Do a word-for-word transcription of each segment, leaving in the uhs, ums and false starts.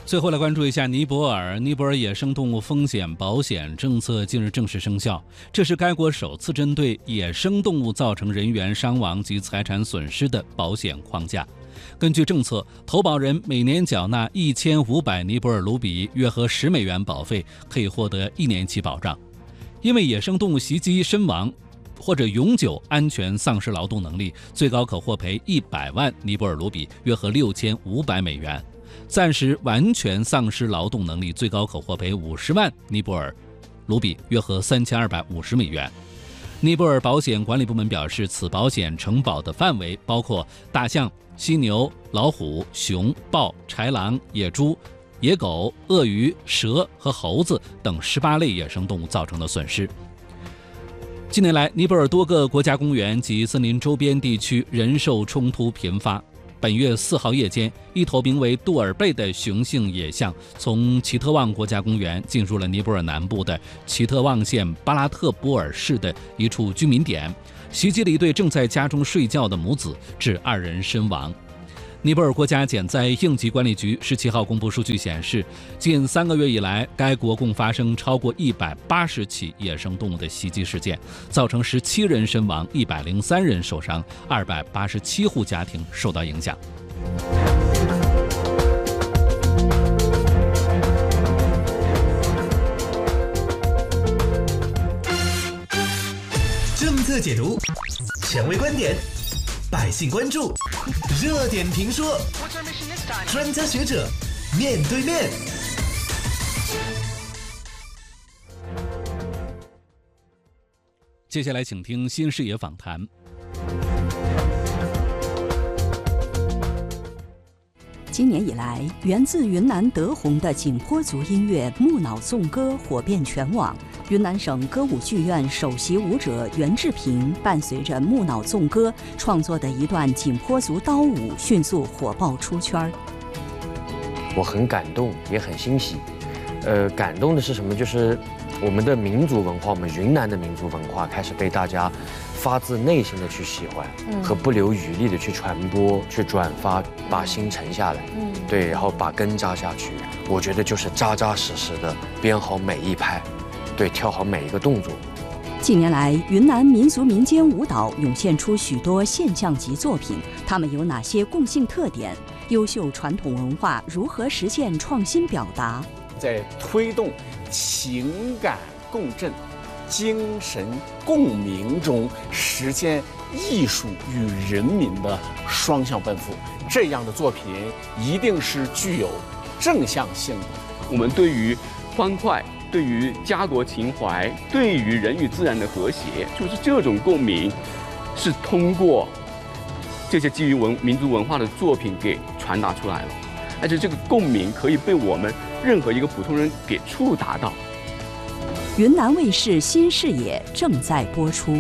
最后来关注一下尼泊尔。尼泊尔野生动物风险保险政策近日正式生效，这是该国首次针对野生动物造成人员伤亡及财产损失的保险框架。根据政策，投保人每年缴纳一千五百尼泊尔卢比，约合十美元保费，可以获得一年期保障。因为野生动物袭击身亡或者永久安全丧失劳动能力，最高可获赔一百万尼泊尔卢比，约合六千五百美元。暂时完全丧失劳动能力，最高可获赔五十万尼泊尔卢比，约合三千二百五十美元。尼泊尔保险管理部门表示，此保险承保的范围包括大象、犀牛、老虎、熊、豹、豺狼、野猪、野狗、鳄鱼、蛇和猴子等十八类野生动物造成的损失。近年来，尼泊尔多个国家公园及森林周边地区人兽冲突频发。本月四号夜间，一头名为杜尔贝的雄性野象从奇特旺国家公园进入了尼泊尔南部的奇特旺县巴拉特波尔市的一处居民点，袭击了一对正在家中睡觉的母子，致二人身亡。尼泊尔国家减灾应急管理局十七号公布数据显示，近三个月以来，该国共发生超过一百八十起野生动物的袭击事件，造成十七人身亡，一百零三人受伤，二百八十七户家庭受到影响。 政策解读，权威观点，百姓关注，热点评说，专家学者面对面。 接下来请听新视野访谈。 今年以来，源自云南德宏的景颇族音乐木脑纵歌火遍全网。云南省歌舞剧院首席舞者袁志平伴随着木脑纵歌创作的一段景颇族刀舞，迅速火爆出圈。 我很感动，也很欣喜。呃，感动的是什么？就是我们的民族文化，我们云南的民族文化开始被大家发自内心的去喜欢，嗯、和不留余力的去传播、去转发，把心沉下来，嗯，对，然后把根扎下去。我觉得就是扎扎实实的编好每一拍。对，跳好每一个动作。 近年来，云南民族民间舞蹈涌现出许多现象级作品，它们有哪些共性特点？优秀传统文化如何实现创新表达？ 在推动情感共振、精神共鸣中，实现艺术与人民的双向奔赴。这样的作品一定是具有正向性的。 我们对于欢快，对于家国情怀，对于人与自然的和谐，就是这种共鸣，是通过这些基于文民族文化的作品给传达出来了，而且这个共鸣可以被我们任何一个普通人给触达到。 云南卫视新视野正在播出。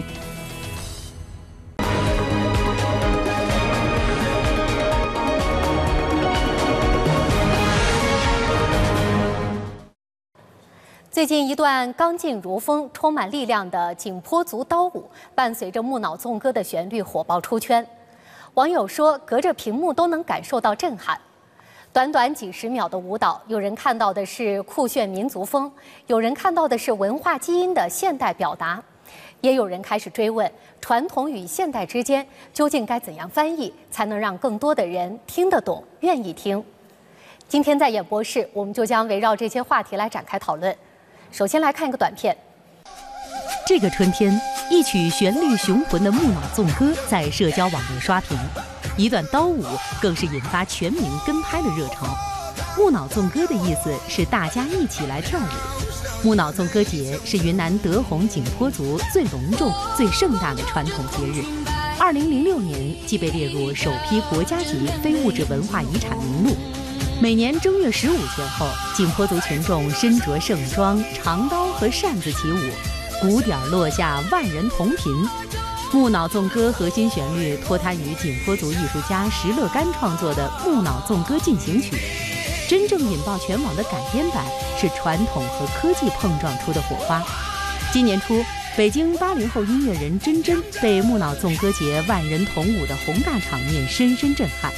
最近一段刚劲如风、充满力量的景颇族刀舞，伴随着木脑纵歌的旋律火爆出圈。网友说，隔着屏幕都能感受到震撼。短短几十秒的舞蹈，有人看到的是酷炫民族风，有人看到的是文化基因的现代表达，也有人开始追问，传统与现代之间究竟该怎样翻译，才能让更多的人听得懂、愿意听？今天在演播室，我们就将围绕这些话题来展开讨论。首先来看一个短片。 这个春天，一曲旋律雄浑的木脑纵歌在社交网络刷屏，一段刀舞更是引发全民跟拍的热潮。木脑纵歌的意思是大家一起来跳舞。木脑纵歌节是云南德宏景颇族最隆重、最盛大的传统节日。二零零六年即被列入首批国家级非物质文化遗产名录。每年正月十五前后，景颇族群众身着盛装，长刀和扇子起舞，鼓点落下，万人同频。木脑纵歌核心旋律脱胎于景颇族艺术家石乐干创作的《木脑纵歌进行曲》，真正引爆全网的改编版是传统和科技碰撞出的火花。今年初，北京八零后音乐人甄甄被木脑纵歌节万人同舞的宏大场面深深震撼。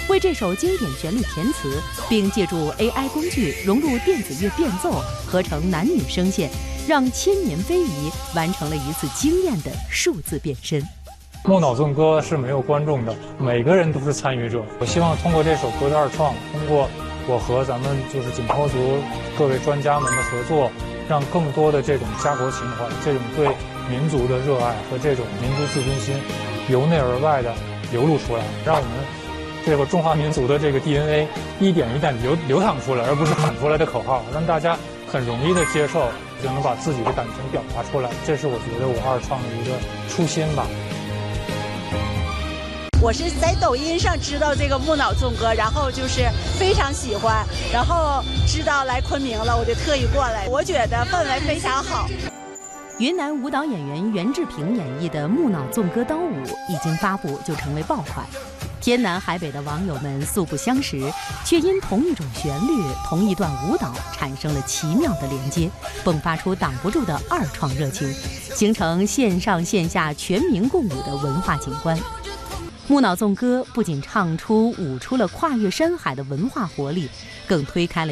为这首经典旋律填词，并借助 A I 工具融入电子乐变奏，合成男女声线，让千年非遗完成了一次惊艳的数字变身。 木脑纵歌是没有观众的，每个人都是参与者。我希望通过这首歌的二创，通过我和咱们就是景颇族各位专家们的合作，让更多的这种家国情怀、这种对民族的热爱和这种民族自尊心由内而外的流露出来，让我们这个中华民族的这个 D N A 一点一点流流淌出来，而不是喊出来的口号，让大家很容易的接受，就能把自己的感情表达出来。这是我觉得我二创的一个初心吧。 我是在抖音上知道这个木脑纵歌，然后就是非常喜欢，然后知道来昆明了，我就特意过来。我觉得氛围非常好。 云南舞蹈演员袁志平演绎的木脑纵歌刀舞一经发布就成为爆款，天南海北的网友们素不相识，却因同一种旋律、同一段舞蹈产生了奇妙的连接，迸发出挡不住的二创热情，形成线上线下全民共舞的文化景观。木脑纵歌不仅唱出舞出了跨越山海的文化活力，更推开了